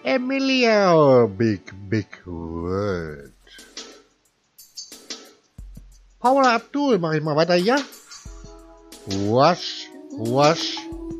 Emilia, big word. Paula Abdul, mach ich mal weiter, ja? Wasch.